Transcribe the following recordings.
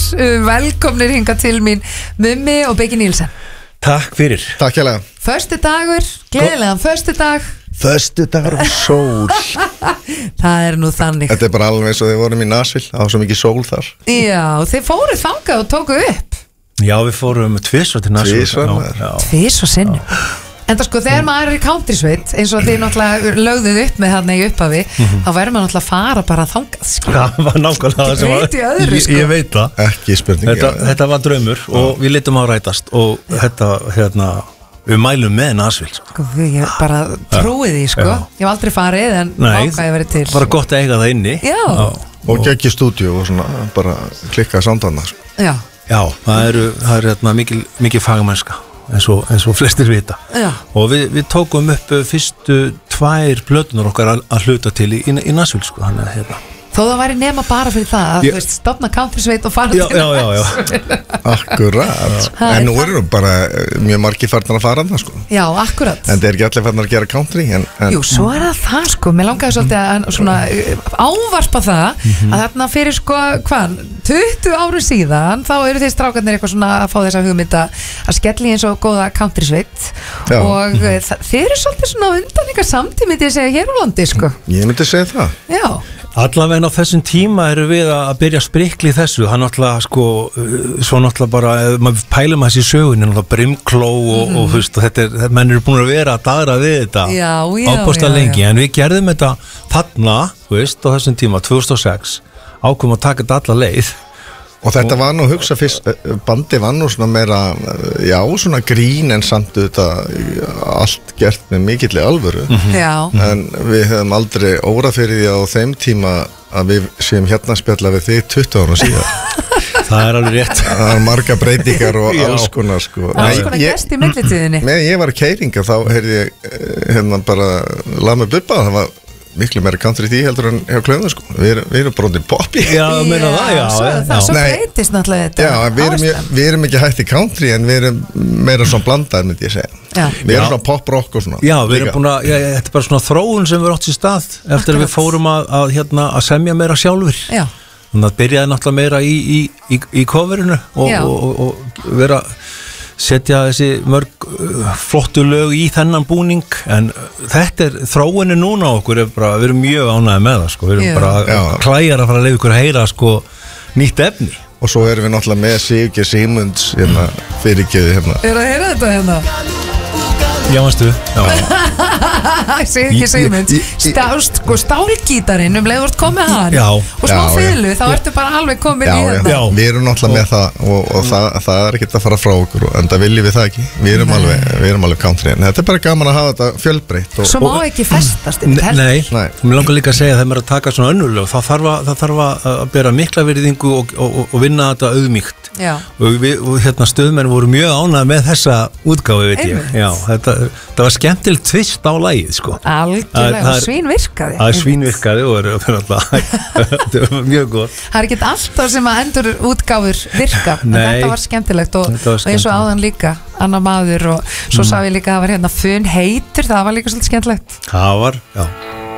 velkomnir hingað til mín Mummi og Biggi Níelsen. Takk fyrir. Takk hérlega. Föstudagur, gleðilegan föstudag. Föstudagur og sól. Það nú þannig. Þetta bara alveg eins og þið vorum í Nashville. Það var svo mikið sól þar. Já, þið fóruð þangað og tóku upp. Já, við fórum tvisvar til Nashville. Tvisvar sinnum. En það sko, þegar maður í countrysveit, eins og þið náttúrulega lögðuð upp með þarna í upphafi, þá verður maður náttúrulega að fara bara þangað, sko. Það var nákvæmlega það sem var. Ég veit það. Ekki spurning. Þetta var draumur og við litum á rætast og þetta, við mælum með Nashville, sko. Ég bara trúið því, sko. Ég hef aldrei farið, en ákvæði verið til. Bara gott að eiga það inni. Já. Og geggi stúdíu og svona, bara klikka samtana, sko. Já. Já, það er mikið fagmennska. eins og flestir vita. Já. Og við tókum upp fyrstu 2 plötunar okkar að hluta til í Nashville, sko, þannig að Þó það væri nema bara fyrir það að, þú veist, stofna countrysveit og fara til Nashville. Akkurat. En nú eru bara mjög margir farnar að fara það, sko. Já, akkurat. En það ekki allir farnar að gera country, Jú, svo það, sko. Mér langaði svolítið að svona ávarpa það að þarna fyrir, sko, 20 árum síðan, þá eru þeir strákarnir eitthvað svona að fá þessa hugmynd að skelli eins og góða countrysveit og þeir eru svolítið svona undan eitthvað samtíð, myndi ég segja, hér á landi, sko. Ég myndi segja það. Já. Allavega á þessum tíma eru við að byrja að sprikla í þessu. Það náttúrulega, sko, svo náttúrulega bara, maður pælum að þessi sögunni, náttúrulega brimkló og þú veist, og þetta menn eru búin að vera að dagra við þetta ábústa lengi, en við gerðum þetta þarna, þú veist, á þessum tíma, 2006, ákveðum að taka þetta alla leið. Og þetta var nú hugsa fyrst, bandi var nú svona meira, já, svona grín en samt þetta allt gert með mikilli alvöru. Já. En við hefum aldrei órað fyrir því á þeim tíma að við séum hérna að spjalla við þig 20 ára síðan. Það er alveg rétt. Það er marga breytingar og alls konar, sko. Alls konar gest í millitíðinni. Meðan ég var keiringa þá heyrði ég hérna bara lag með Bubba, það var miklu meira country því heldur en hjá Klöðum, sko. Við erum bróðin poppi. Já, meina það, já. Svo breytist náttúrulega þetta. Já, við erum ekki hægt í country en við erum meira svona blandar, myndi ég segja. Já. Við erum svona pop-rock og svona. Já, við erum búin að, þetta er bara svona þróun sem við átt sér stað eftir að við fórum að semja meira sjálfur. Já. Þannig að byrjaði náttúrulega meira í coverinu og vera setja þessi mörg flottu lög í þennan búning, en þetta þróunin núna okkur bara, við erum mjög ánægði með það, sko. Við erum bara klæjar að fara að leiða ykkur að heyra, sko, nýtt efni. Og svo erum við náttúrulega með Sigurgeir Sigmunds fyrirgeði hérna. Er að heyra þetta hérna? Já, veistu. Sigurgeir Sigmunds stálgítarinn leiður komið hann og smá fiðlu, þá ertu bara alveg komin í þetta. Já, við erum náttúrulega með það og það er ekkert að fara frá okkur, en það viljum við það ekki. Við erum alveg country, en þetta er bara gaman að hafa þetta fjölbreytt. Svo má ekki festast. Nei, mér langar líka að segja að þegar maður er að taka svona önnurlög, þá þarf að bera mikla virðingu og vinna þetta auðmýkt. Og hérna stuðmenn voru mjög ánægð með þessa útgáfu, veit ég. Já, þetta var skemmtilegt tvist á lagið, sko. Algjörlega, og svínvirkaði. Það svínvirkaði og þetta var mjög gott. Það er ekki alltaf sem að endur útgáfur virka, en þetta var skemmtilegt og eins og áðan líka annar maður og svo sá ég líka að það var hérna Fun heitur, það var líka svolítið skemmtilegt. Það var, já.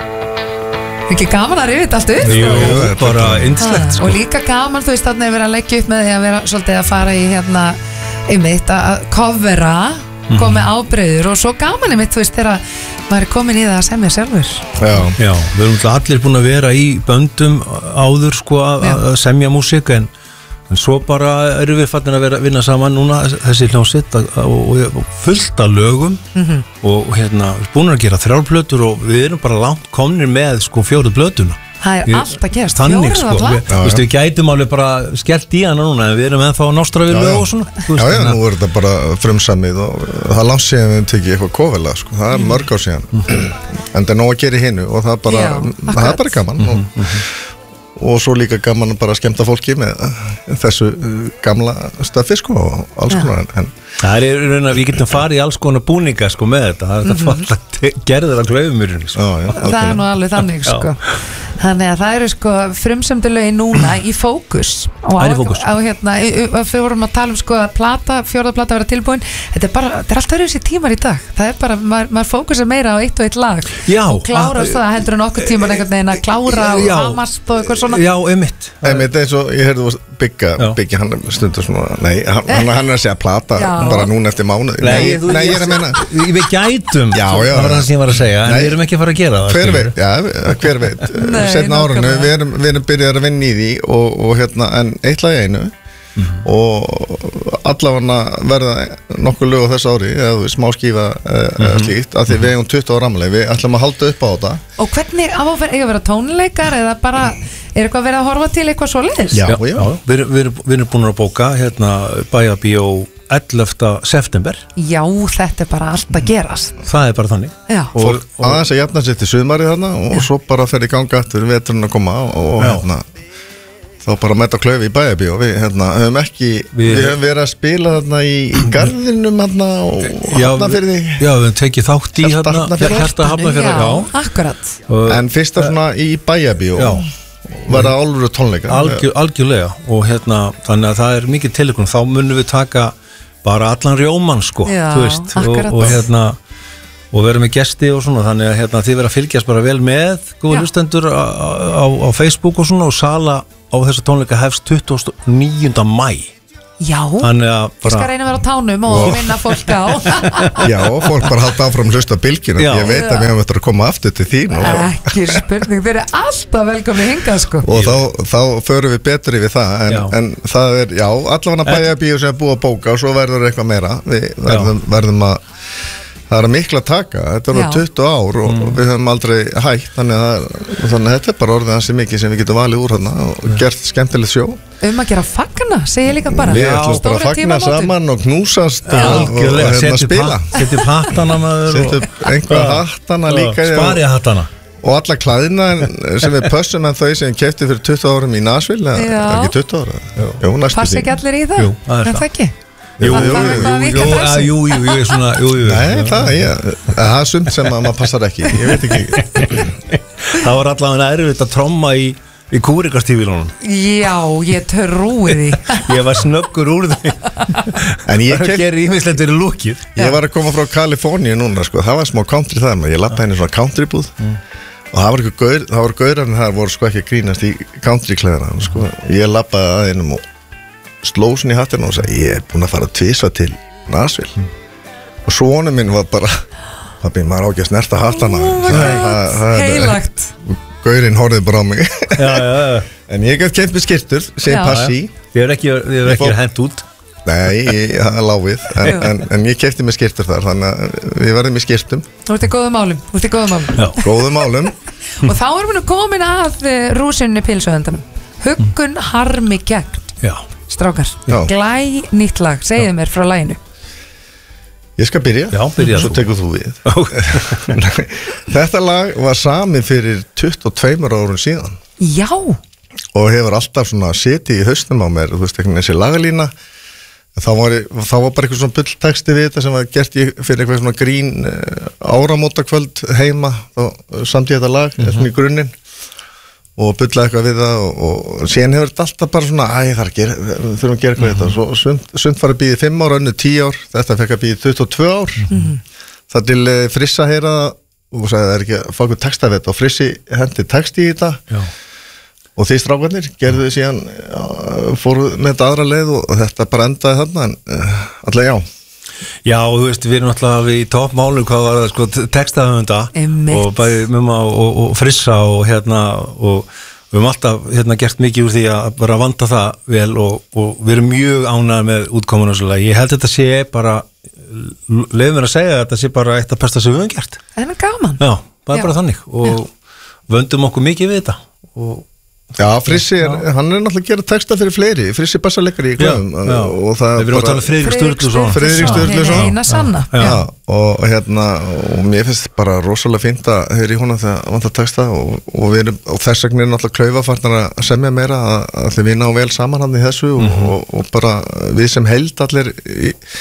Ekki gaman að rifja þetta allt upp? Jú, bara yndislegt, sko. Og líka gaman, þú veist, þarna er verið að leggja upp með því að vera svolítið að fara í hérna einmitt að covera, komið ábreyður og svo gaman einmitt, þú veist, þegar maður er komin í það að semja sjálfur. Já, við erum allir búin að vera í böndum áður, sko, að semja músík, en svo bara erum við fattin að vinna saman núna, þessi hljómsveit og fullt af lögum og hérna, búin að gera 3 plötur og við erum bara langt komnir með, sko, 4 plötuna. Það er allt að gerast, 4 plötur. Við gætum alveg bara skellt í hana núna, en við erum ennþá að nostra við lög og svona. Já, nú er þetta bara frumsamið og það langt síðan við tekið eitthvað kofela, sko. Það er mörg ár síðan. En það er nóg að gera í hinu og það er bara gaman og svo líka gaman að bara skemmta fólki með þessu gamla stöfi, sko, og alls konar. Það er raun að við getum farið í alls konar búninga, sko, með þetta. Það er þetta gerðir að Klaufumýrinni, sko. Það er nú alveg þannig, sko. Þannig að það eru sko frumsömdulögin núna í fókus og við vorum að tala sko að fjórða plata vera tilbúin. Þetta er alltaf þessi tímar í dag. Það er bara, maður fókusar meira á eitt og eitt lag og klárast það heldur en okkur tímar einhvern veginn að klára og hamast og eitthvað svona. Já, einmitt eins og ég heyrði Bigga, hann stundur svona hann er að segja plata bara núna eftir mánuð. Nei, ég er að menna við gætum, það var það sem ég var að segja en við erum ekki að fara að gera það. Hver veit setna árunni, við erum byrjað að vinna í því og en eitt lag í einu og allavega verða nokkuð lög á þessu ári eða smá skífa slíkt af því við eigum 20 ára afmæli, við ætlum að halda upp á þetta. Og hvernig á að vera tónleikar eða bara er eitthvað verið að horfa til eitthvað svoleiðis? Já, við erum búin að bóka Bæjarbíó 11. september. Já, þetta er bara allt að gerast. Það er bara þannig og aðeins að jafna sér til sumarið þarna og svo bara fer í ganga eftir veturinn að koma og þá bara mæta klöfi í Bæjarbíó. Við höfum verið að spila þarna í garðinum og Hafnarfirði. Já, við höfum tekið þátt í Hafnarfirði. Já, akkurat. En fyrsta svona í Bæjarbíó verða alvöru tónleika. Algjörlega og þannig að það er mikið tilökun. Þá munum við taka bara allan rjóman sko, þú veist og vera með gesti og svona, þannig að þið vera að fylgjast bara vel með góða hlustendur á Facebook og svona og sala á þessu tónleika hefst 29. maí. Já, ég skal reyna að vera á tánum og minna fólk á. Já, fólk bara halda áfram hlusta bylginu. Ég veit að við höfum eftir að koma aftur til þín. Ekki spurning, þeir eru alltaf velkomni hingað sko. Og þá förum við betur yfir það en það er, allavega Bæjarbíó sem er búið að bóka og svo verður eitthvað meira. Við verðum að það er miklu að taka, þetta er 20 ár og við höfum aldrei hægt þannig að þetta er bara orðið hansi mikið sem við getum valið úr hérna og gert skemmtilegt sjó. Að gera fagna, segi ég líka bara. Við ætlum bara að fagna saman og knúsast og spila. Setjum hattana setjum einhvað hattana líka Sparja hattana og alla klæðina sem við pössum en þau sem keypti fyrir 20 árum í Nashville ekki 20 ára. Passi ekki allir í það? En það ekki? Jú, svona. Nei, það er sumt sem maður passar ekki. Ég veit ekki. Það var allavega erfitt að tromma í kúrikastífilunum. Já, ég trúi því. Ég var snöggur úr því. En ég gerir ýmislegt fyrir lúkið. Ég var að koma frá Kaliforníu núna sko. Það var smá country það, ég labbaði henni svona countrybúð og það var gaurar en það voru sko ekki að grínast í countryklæðina sko. Ég labbaði að einum og slósin í hattinu og sagði ég er búin að fara að tvisa til Nashville og svonu minn var bara pabbi, maður á ekki að snerta hattana. Heilagt. Gaurinn horfði bara á mig. En ég gæti kemst með skirtur sem passi. Þið er ekki hent út. Nei, það er láfið en ég kefti með skirtur þar þannig að við verðum í skirtum. Þú ert í góðum málum. Góðum málum. Og þá erum við komin að rúsinni pilsuðendanum. Huggun harmi gegn. Já. Strákar, nýtt lag, segið mér frá laginu. Ég skal byrja. Já, byrja. Svo tekur þú við. Þetta lag var samið fyrir 22 árum síðan. Já. Og hefur alltaf svona setið í hausnum á mér, þú veist ekki þessi lagalína. Þá var bara eitthvað svona bullteksti við þetta sem var gert fyrir eitthvað svona grín áramótakvöld heima og samtíð þetta lag, svona í grunninn. Og bullaði eitthvað við það og síðan hefur þetta alltaf bara svona þurfum að gera eitthvað þetta svo sumt var að býði 5 ár, önnu 10 ár þetta fekk að býði 22 ár það til Frissa heyra og sagði það er ekki að fá eitthvað texta við þetta og Frissi hendi texti í þetta og því strákarnir gerðu síðan fóru með þetta aðra leið og þetta bara endaði þarna en alltaf Já, þú veist, við erum alltaf í toppmálum hvað var það, sko, textahöfunda og bæði Mumma og Frissa og og við höfum alltaf gert mikið úr því að bara vanda það vel og við erum mjög ánægðir með útkomuna og svolítið. Ég held þetta sé bara leyfum mér að segja að þetta sé bara eitt af besta sem við höfum gert. Það er gaman. Já, bara þannig og vöndum okkur mikið við þetta og Já, Frissi hann náttúrulega að gera texta fyrir fleiri Frissi bassaleikari í klöfum og það er bara Friðrik Sturluson eina sanna og mér finnst bara rosalega fínt að heyra í húnna þegar vantar texta og þess vegna er náttúrulega klaufafarnar að semja meira að þið vinna á vel saman hann í þessu og bara við sem held allir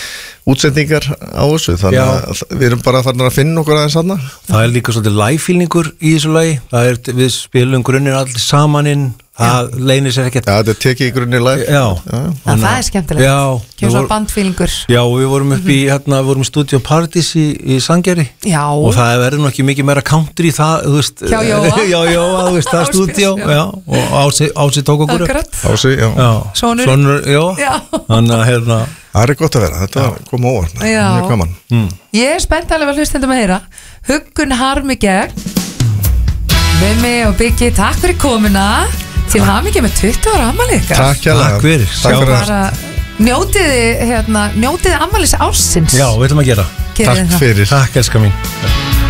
útsendingar á þessu, þannig að við erum bara farin að finna okkur aðeins þarna. Það er líka svolítið live-feelingur í þessu lagi, við spilum grunnir allir samaninn, það leynir sér ekkert. Þetta er tekið í grunnir live. Það er skemmtilegt, kemur svo bandfílingur. Já, við vorum upp í, við vorum í Studio Paradís í Sandgerði og það verður nú ekki mikið meira country það, þú veist. Hjá Jóa. Já, Jóa, þú veist, það er stúdíó, og Ási tók okkur upp. Ási, já. Sonur, já. Þannig að það er gott að vera, þetta kom óvart, mjög gaman. Ég er spennt alveg að hlustendum að heyra Huggun harmi gegn Mimmi og Biggi, takk fyrir komuna til hamingju með 20 ára afmæli ykkar. Takk fyrir. Njótiði afmælis ársins. Já, við ætlum að gera. Takk fyrir. Takk, elskar mín.